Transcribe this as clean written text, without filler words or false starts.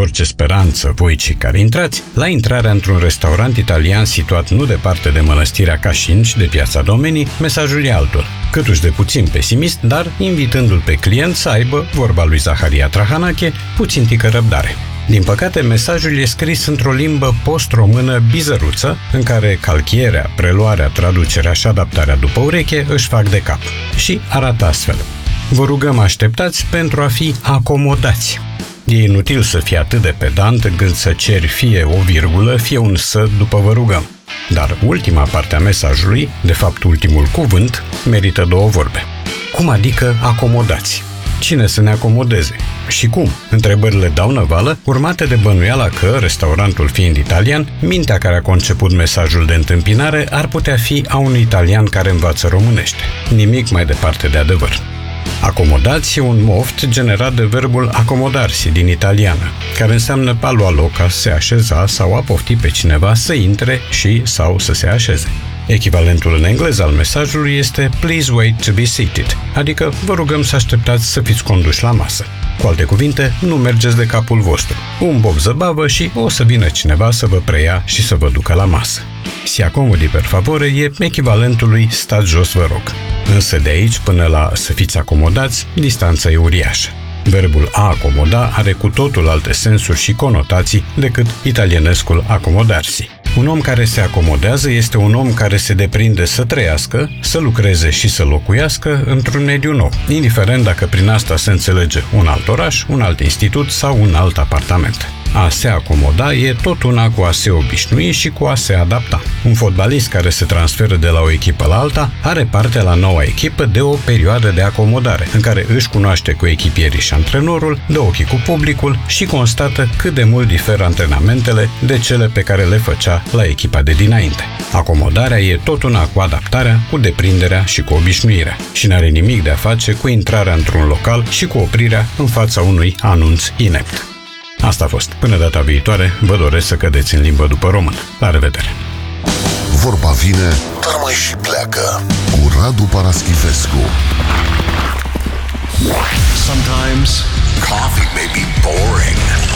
orice speranță, voi cei care intrați, la intrarea într-un restaurant italian situat nu departe de mănăstirea Cașin și de piața Domenii, mesajul e altul. Câtuși de puțin pesimist, dar invitându-l pe client să aibă, vorba lui Zaharia Trahanache, puțin tică răbdare. Din păcate, mesajul e scris într-o limbă post-română bizăruță, în care calchierea, preluarea, traducerea și adaptarea după ureche își fac de cap. Și arată astfel. Vă rugăm așteptați pentru a fi acomodați. E inutil să fii atât de pedant încât să ceri fie o virgulă, fie un să după vă rugăm. Dar ultima parte a mesajului, de fapt ultimul cuvânt, merită două vorbe. Cum adică acomodați? Cine să ne acomodeze? Și cum? Întrebările dau năvală, urmate de bănuiala că, restaurantul fiind italian, mintea care a conceput mesajul de întâmpinare ar putea fi a unui italian care învață românește. Nimic mai departe de adevăr. Acomodați e un moft generat de verbul accomodarsi din italiană, care înseamnă a lua loc, a se așeza sau a pofti pe cineva să intre și sau să se așeze. Echivalentul în engleză al mesajului este Please wait to be seated, adică vă rugăm să așteptați să fiți conduși la masă. Cu alte cuvinte, nu mergeți de capul vostru. Un bob zăbavă și o să vină cineva să vă preia și să vă ducă la masă. Si accomodi per favore e echivalentul lui stați jos vă rog. Însă de aici până la să fiți acomodați, distanța e uriașă. Verbul a acomoda are cu totul alte sensuri și conotații decât italienescul accomodarsi. Un om care se acomodează este un om care se deprinde să trăiască, să lucreze și să locuiască într-un mediu nou, indiferent dacă prin asta se înțelege un alt oraș, un alt institut sau un alt apartament. A se acomoda e tot una cu a se obișnui și cu a se adapta. Un fotbalist care se transferă de la o echipă la alta are parte la noua echipă de o perioadă de acomodare, în care își cunoaște cu echipierii și antrenorul, dă ochii cu publicul și constată cât de mult diferă antrenamentele de cele pe care le făcea la echipa de dinainte. Acomodarea e tot una cu adaptarea, cu deprinderea și cu obișnuirea și n-are nimic de a face cu intrarea într-un local și cu oprirea în fața unui anunț inept. Asta a fost. Până data viitoare, vă doresc să cădeți în limbă după română. La revedere! Vorba vine, dar mai și pleacă. Cu Radu Paraschivescu. Sometimes coffee may be boring.